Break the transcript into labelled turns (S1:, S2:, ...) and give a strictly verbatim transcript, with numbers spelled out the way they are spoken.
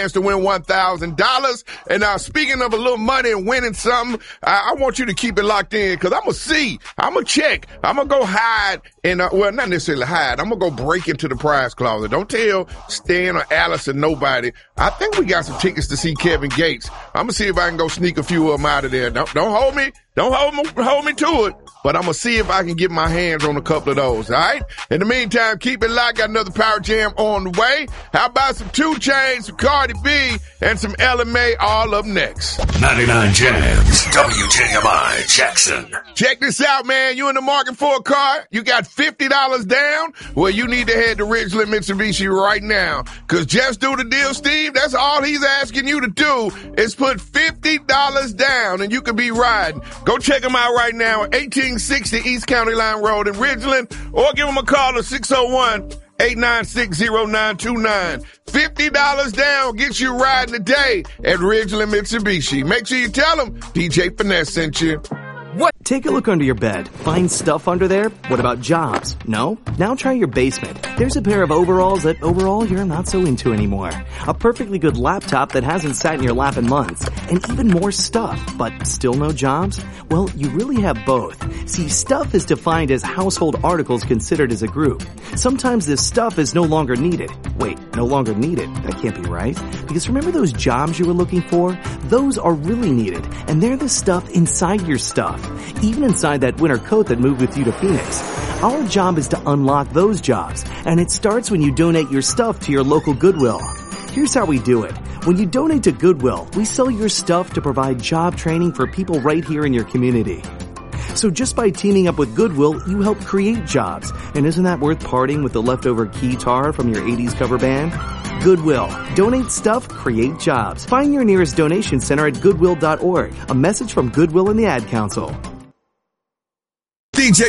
S1: to win one thousand dollars. And now, speaking of a little money and winning something, I, I want you to keep it locked in because I'm going to see, I'm going to check, I'm going to go hide and, uh, well, not necessarily hide. I'm going to go break into the prize closet. Don't tell Stan or Alice or nobody. I think we got some tickets to see Kevin Gates. I'm going to see if I can go sneak a few of them out of there. Don't, don't hold me. Don't hold me, hold me to it. But I'm going to see if I can get my hands on a couple of those, all right? In the meantime, keep it locked. Got another Power Jam on the way. How about some two Chainz, some Cardi B, and some Ella Mai all up next?
S2: ninety-nine Jams, W J M I, Jackson.
S1: Check this out, man. You in the market for a car? You got fifty dollars down? Well, you need to head to Ridgeland Mitsubishi right now. Because just do the deal, Steve. That's all he's asking you to do is put fifty dollars down and you can be riding. Go check him out right now at eighteen sixty East County Line Road in Ridgeland, or give him a call at six oh one, eight nine six, oh nine two nine. fifty dollars down gets you riding today at Ridgeland Mitsubishi. Make sure you tell them D J Finesse sent you.
S3: What? Take a look under your bed. Find stuff under there? What about jobs? No? Now try your basement. There's a pair of overalls that overall you're not so into anymore. A perfectly good laptop that hasn't sat in your lap in months. And even more stuff, but still no jobs? Well, you really have both. See, stuff is defined as household articles considered as a group. Sometimes this stuff is no longer needed. Wait, no longer needed? That can't be right. Because remember those jobs you were looking for? Those are really needed. And they're the stuff inside your stuff. Even inside that winter coat that moved with you to Phoenix. Our job is to unlock those jobs, and it starts when you donate your stuff to your local Goodwill. Here's how we do it. When you donate to Goodwill, we sell your stuff to provide job training for people right here in your community. So just by teaming up with Goodwill, you help create jobs. And isn't that worth parting with the leftover keytar from your eighties cover band? Goodwill. Donate stuff, create jobs. Find your nearest donation center at goodwill dot org. A message from Goodwill and the Ad Council.
S1: D J